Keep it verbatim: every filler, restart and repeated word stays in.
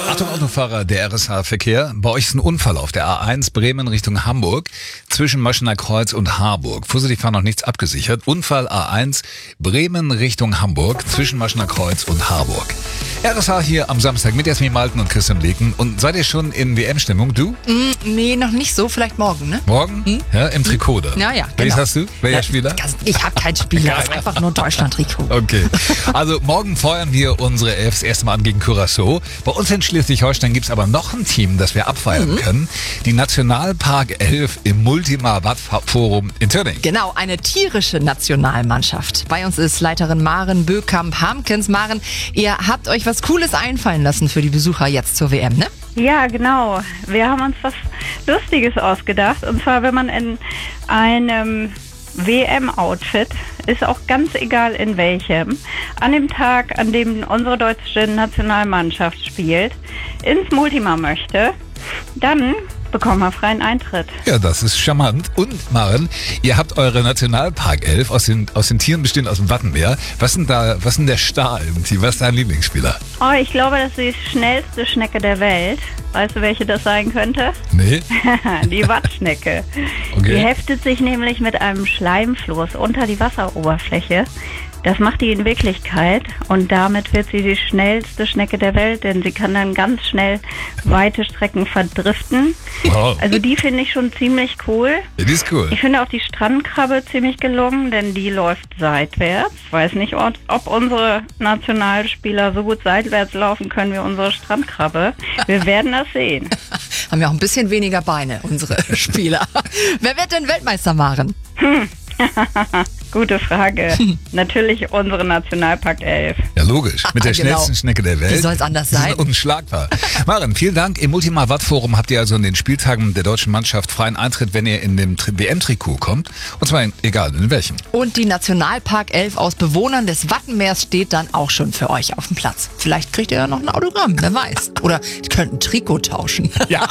Achtung, Autofahrer, der R S H-Verkehr. Bei euch ist ein Unfall auf der A eins Bremen Richtung Hamburg zwischen Maschener Kreuz und Harburg. Vorsichtig fahren, noch nichts abgesichert. Unfall A eins Bremen Richtung Hamburg zwischen Maschener Kreuz und Harburg. R S H hier am Samstag mit Jasmin Malten und Christian Leken. Und seid ihr schon in W M-Stimmung? Du? Mm, nee, noch nicht so. Vielleicht morgen, ne? Morgen? Hm? Ja, im Trikot dann. Ja, ja, Welches genau. hast du? Welcher Spieler? Ich habe keinen Spieler. Das ist einfach nur Deutschland-Trikot. Okay. Also morgen feuern wir unsere Elf das erste Mal an gegen Curaçao. Bei uns in Schleswig-Holstein gibt's aber noch ein Team, das wir abfeiern mhm. können. Die Nationalpark elf im Multima-Watt-Forum in Tönning. Genau, eine tierische Nationalmannschaft. Bei uns ist Leiterin Maren Bökamp-Hamkens. Maren, ihr habt euch was Cooles einfallen lassen für die Besucher jetzt zur W M, ne? Ja, genau. Wir haben uns was Lustiges ausgedacht. Und zwar, wenn man in einem W M-Outfit, ist auch ganz egal in welchem, an dem Tag, an dem unsere deutsche Nationalmannschaft spielt, ins Multima möchte, dann bekommen wir freien Eintritt. Ja, das ist charmant. Und Maren, ihr habt eure Nationalpark elf aus den, aus den Tieren bestehend aus dem Wattenmeer. Was sind da, was ist denn der Star im Team? Was ist dein Lieblingsspieler? Oh, ich glaube, das ist die schnellste Schnecke der Welt. Weißt du, welche das sein könnte? Nee. Die Wattschnecke. Okay. Die heftet sich nämlich mit einem Schleimfloß unter die Wasseroberfläche. Das macht die in Wirklichkeit und damit wird sie die schnellste Schnecke der Welt, denn sie kann dann ganz schnell weite Strecken verdriften. Wow. Also die finde ich schon ziemlich cool. Ja, die ist cool. Ich finde auch die Strandkrabbe ziemlich gelungen, denn die läuft seitwärts. Weiß nicht, ob unsere Nationalspieler so gut seitwärts laufen können wie unsere Strandkrabbe. Wir werden das sehen. Haben ja auch ein bisschen weniger Beine, unsere Spieler. Wer wird denn Weltmeister, Maren? Hm. Gute Frage. Natürlich unsere Nationalpark elf. Ja, logisch. Mit der Genau. schnellsten Schnecke der Welt. Wie soll es anders Die sein? sind unschlagbar. Maren, vielen Dank. Im Multima-Watt-Forum habt ihr also in den Spieltagen der deutschen Mannschaft freien Eintritt, wenn ihr in dem W M-Trikot kommt. Und zwar in, egal in welchem. Und die Nationalpark elf aus Bewohnern des Wattenmeers steht dann auch schon für euch auf dem Platz. Vielleicht kriegt ihr ja noch ein Autogramm, wer weiß. Oder ihr könnt ein Trikot tauschen. Ja.